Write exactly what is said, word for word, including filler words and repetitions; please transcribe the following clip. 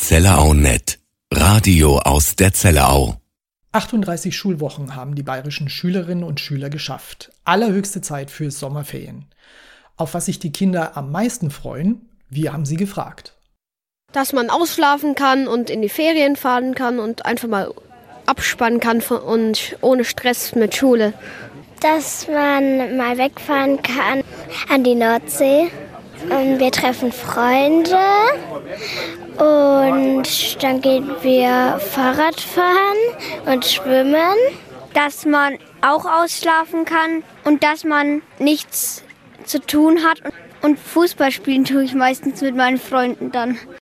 ZellerauNet. Radio aus der Zellerau. achtunddreißig Schulwochen haben die bayerischen Schülerinnen und Schüler geschafft. Allerhöchste Zeit für Sommerferien. Auf was sich die Kinder am meisten freuen, wir haben sie gefragt. Dass man ausschlafen kann und in die Ferien fahren kann und einfach mal abspannen kann von, und ohne Stress mit Schule. Dass man mal wegfahren kann an die Nordsee. Und wir treffen Freunde und dann gehen wir Fahrrad fahren und schwimmen. Dass man auch ausschlafen kann und dass man nichts zu tun hat. Und Fußball spielen tue ich meistens mit meinen Freunden dann.